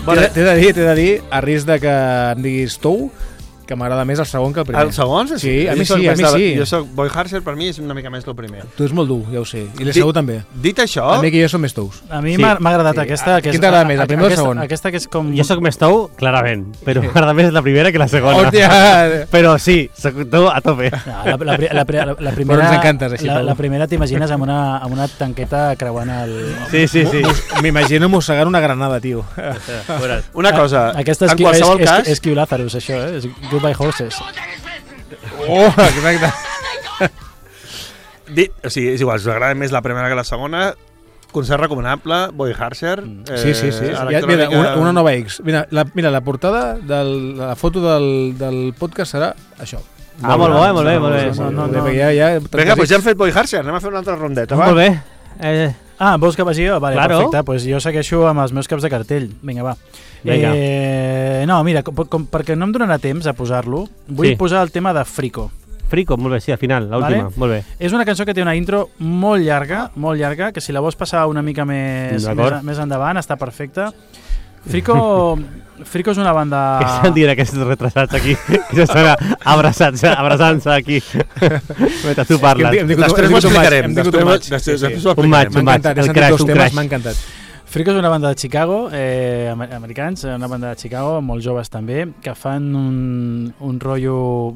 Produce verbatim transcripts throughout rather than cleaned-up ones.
Bueno, t'he de dir, t'he de dir, a risc de que em diguis Tou, que m'agrada més el segon que el primer. El segon? Sí, a mi sí, a mi sí. Jo soc Boy Harser, per mi és una mica més el primer. Tu ets molt dur, ja ho sé. I el segon també. Dit això... A mi que jo som més tous. A mi m'ha agradat aquesta. Quin t'agrada més, el primer o el segon? Aquesta que és com... Jo soc més tou, clarament, però m'agrada més la primera que la segona. Hòstia! Però sí, soc tou a tope. No, la, la, la, la, la primera... Però ens encantes, així. La, la primera t'imagines amb, una, amb una tanqueta creuant el... Sí, sí, sí. M'imagino mossegant una granada, tio. Una cosa, aquesta és, en qualsevol és, cas... És, és Q Lazarus, això, eh? És Goodbye Horses. Oh, exacte. Dit, o sigui, és igual, us agrada més la primera que la segona. Concert recomanable, Boy Harser. Eh, sí, sí, sí. Ja, mira, una, una nova X. Mira, la, mira, la portada, del, la foto del, del podcast serà això. Ah, molt bé, molt bé, molt bé. No, no, no. Ja, ja, Vinga, doncs ja hem fet Boy Harser, anem a fer una altra rondeta, va? Molt bé. Eh... Ah, vols que vagi jo? Vale, claro. Perfecte, pues jo segueixo amb els meus caps de cartell. Vinga, va. Vinga. Eh, no, mira, com, com, perquè no em donarà temps a posar-lo, vull Sí. posar el tema de Frico. Frico, molt bé, sí, al final, l'última, Vale. molt bé. És una cançó que té una intro molt llarga, molt llarga, que si la vols passar una mica més, D'acord. més, més endavant, està perfecta. Frico, Frico és una banda... Què estan dient aquests retrasats aquí? Que s'estan abraçant-se abraçant-se aquí. Mentre tu parles. Hem dit- hem dit- Després ho hem dit un match, explicarem. hem dit un Després match. després- Sí, sí. després ho Un match, explicarem. un M'ha match. encantat, El s'han dit crash, dos un temes, crash. m'ha encantat. Frico és una banda de Chicago, eh, amer- americans, una banda de Chicago, molt joves també, que fan un, un rotllo...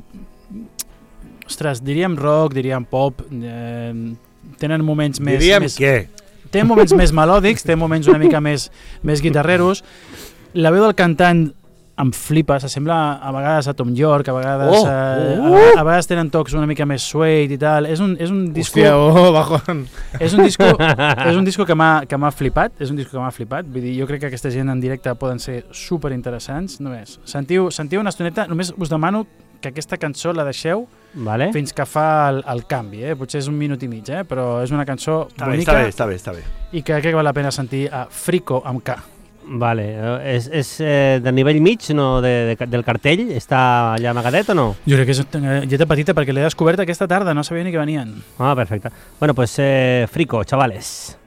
Ostres, diríem rock, diríem pop, eh, tenen moments més... Diríem més, què? Tenen moments més melòdics, tenen moments una mica més, més guitarreros. La veu del cantant em flipa, s'assembla a vegades a Tom York, a vegades, Oh! eh, Uh! a, a vegades tenen tocs una mica més suede i tal. És un, és un disco... Hòstia, oh, bajón. És un disco, és un disco que m'ha que m'ha flipat, és un disco que m'ha flipat, vull dir, jo crec que aquesta gent en directe poden ser super interessants, només. Sentiu, sentiu una estoneta, només us demano que aquesta cançó la deixeu Vale. fins que fa el, el canvi, eh? Potser és un minut i mig, eh? Però és una cançó Està bé, bonica està bé, està bé, està bé. i que crec que val la pena sentir a Frico amb K. Vale. Eh, És, és eh, de nivell mig, no, de, de, del cartell? Està allà amagadet o no? Jo crec que és eh, lletra petita perquè l'he descobert aquesta tarda, no sabia ni que venien. Ah, perfecte. Bueno, pues eh, Frico, chavales.